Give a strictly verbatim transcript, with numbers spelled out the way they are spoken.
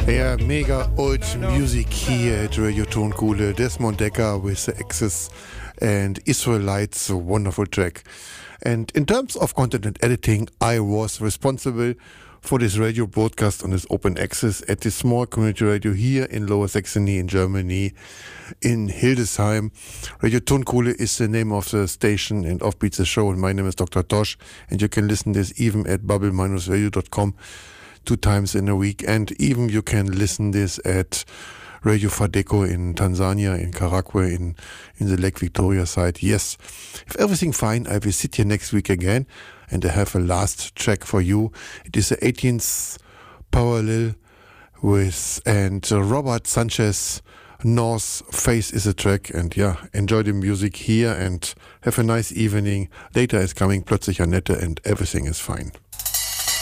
Yeah, mega old music here at Radio Tonkohle. Desmond Dekker with the Axis and Israelites, a wonderful track. And in terms of content and editing, I was responsible for this radio broadcast on this open access at this small community radio here in Lower Saxony in Germany, in Hildesheim. Radio Tonkohle is the name of the station and Offbeats the show, and my name is Doctor Tosh, and you can listen this even at bubble dash radio dot com two times in a week, and even you can listen this at Radio Fadeco in Tanzania, in Karagwe, in, in the Lake Victoria side. Yes, if everything fine, I will sit here next week again, and I have a last track for you. It is the eighteenth parallel with, and uh, Robert Sanchez, North Face is a track, and yeah, enjoy the music here and have a nice evening. Later is coming Plötzlich Annette, and everything is fine.